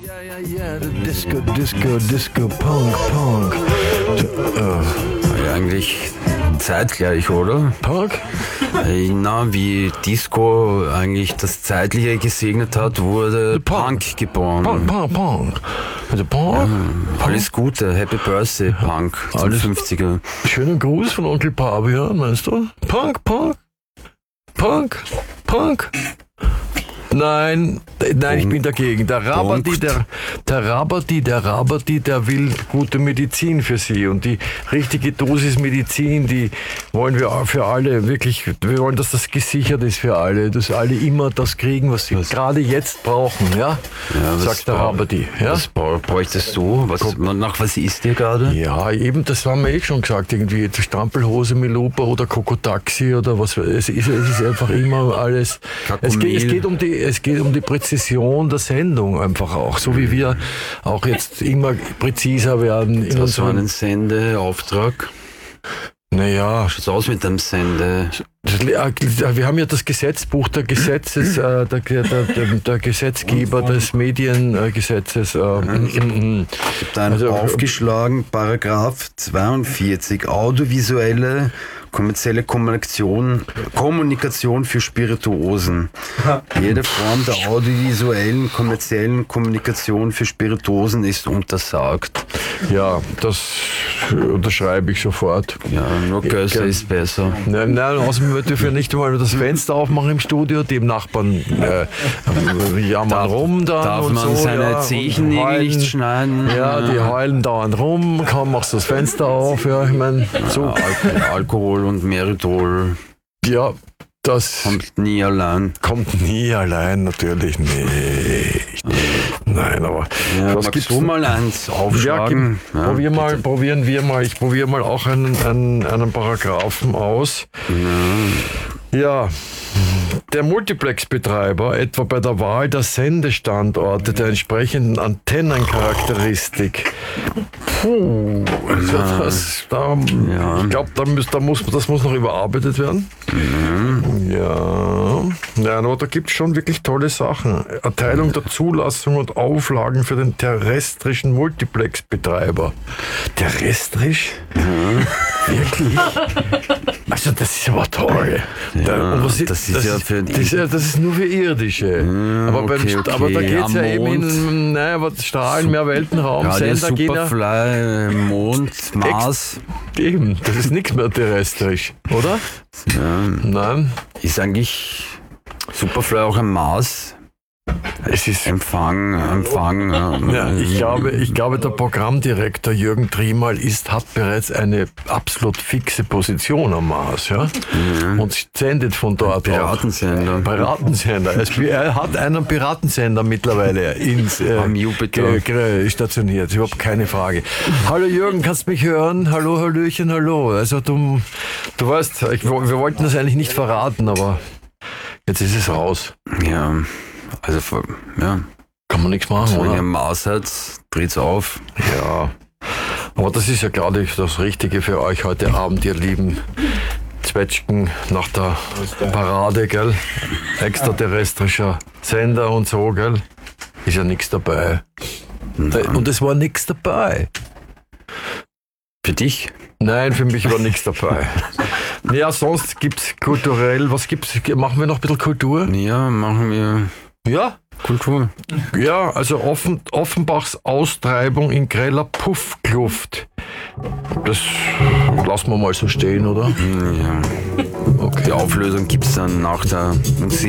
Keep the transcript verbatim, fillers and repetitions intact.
Ja, ja, ja, Disco, Disco, Disco, Punk, Punk. Äh, Ja, eigentlich zeitgleich, oder? Punk? Äh, Na, wie Disco eigentlich das Zeitliche gesegnet hat, wurde Punk. Punk geboren. Punk, Punk, Punk. Also Punk? Alles Gute, Happy Birthday, Punk, zum Alles- fünfziger. Schönen Gruß von Onkel Pavian, meinst du? Punk, Punk. Punk, Punk. Nein, d- nein, ich bin dagegen. Der Rabati, Punkt. der, der Rabati, der Rabati, der will gute Medizin für sie. Und die richtige Dosis Medizin, die wollen wir für alle wirklich, wir wollen, dass das gesichert ist für alle, dass alle immer das kriegen, was sie gerade jetzt brauchen, ja? Ja, was Sagt der bra- Rabati, ja? Was bra- bräuchtest du? Was, nach was isst ihr gerade? Ja, eben, das haben wir eh schon gesagt, irgendwie Strampelhose, Milupa oder Kokotaxi oder was. Es ist, es ist einfach immer alles. Es geht, es, geht um die, es geht um die Präzision der Sendung einfach auch, so wie wir auch jetzt immer präziser werden in Das war unseren. ein Sendeauftrag. Naja, Schaut's aus mit dem Sende? wir haben ja das Gesetzbuch der Gesetzes, äh, der, der, der, der Gesetzgeber des Mediengesetzes. Äh, mhm. Ich habe da einen Also, aufgeschlagen, Paragraph zweiundvierzig, audiovisuelle kommerzielle Kommunikation, Kommunikation für Spirituosen. Jede Form der audiovisuellen kommerziellen Kommunikation für Spirituosen ist untersagt. Ja, das unterschreibe ich sofort. Ja, nur größer ist besser. Nein, nein, außerdem wir dürfen ja nicht mal das Fenster aufmachen im Studio, dem Nachbarn äh, jammern rum dann Darf und man so, seine ja, Zehennägel heulen. nicht schneiden? Ja, die heulen dauernd rum, kaum machst du das Fenster auf, ja, ich meine, so, Al Alkohol und Meritol ja, das kommt nie allein. kommt nie allein, natürlich nicht. Nein, aber Ja, was magst gibt's du mal eins Ja, aufschlagen? gib, probier mal, probieren wir mal, ich probiere mal auch einen, einen, einen Paragraphen aus. Ja, der Multiplex-Betreiber, etwa bei der Wahl der Sendestandorte der entsprechenden Antennencharakteristik. Puh, also das, da, Ja. ich glaube, da, muss- da muss, das muss noch überarbeitet werden. Ja, ja, aber da gibt es schon wirklich tolle Sachen. Erteilung der Zulassung und Auflagen für den terrestrischen Multiplex-Betreiber. Terrestrisch? Wirklich? Also das ist aber toll. Da, und was ist- das ist ja für die- das, ist ja- das ist nur für Irdische. aber, beim, okay, okay. aber da geht es ja Am eben Mond. in, naja, aber Strahlen, mehr Weltenraum, Radio Sender gehen ja Superfly, Mond, Mars. eben. Das ist nichts mehr terrestrisch, oder? Ja, Nein. ist eigentlich Superfly auch am Mars? Es ist Empfang, Empfang. Ja, ich glaube, ich glaube, der Programmdirektor Jürgen Triemal ist, hat bereits eine absolut fixe Position am Mars, ja? Und sendet von dort auch. Piratensender. Piratensender. Er, ist- er hat einen Piratensender mittlerweile ins, äh, Am Jupiter. ge- ge- stationiert, überhaupt keine Frage. Hallo Jürgen, kannst du mich hören? Hallo, Hallöchen, hallo. Also du, du weißt, ich, wir wollten das eigentlich nicht verraten, aber jetzt ist es raus. Ja, also vor- ja, Kann man nichts machen, wenn ihr oder? am Mars seid, dreht's auf. Ja, aber das ist ja gerade das Richtige für euch heute Abend, ihr lieben Zwetschgen nach der Parade, gell? Extraterrestrischer Sender und so, gell? Ist ja nichts dabei. Und es war nichts dabei. Für dich? Nein, für mich war nichts dabei. Ja, sonst gibt's kulturell, was gibt's? Machen wir noch ein bisschen Kultur? Ja, machen wir Ja, Kultur. ja, also Offen, Offenbachs Austreibung in greller Puffkluft. Das lassen wir mal so stehen, oder? Ja. Okay. Die Auflösung gibt's dann nach der Musik.